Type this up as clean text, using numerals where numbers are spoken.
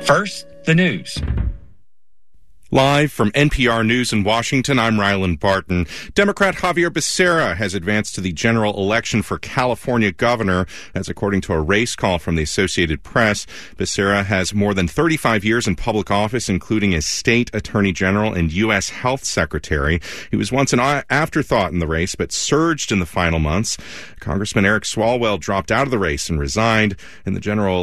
First, the news. Live from NPR News in Washington, I'm Ryland Barton. Democrat Xavier Becerra has advanced to the general election for California governor. That's according to a race call from the Associated Press. Becerra has more than 35 years in public office, including as state attorney general and U.S. health secretary. He was once an afterthought in the race, but surged in the final months. Congressman Eric Swalwell dropped out of the race and resigned. In the general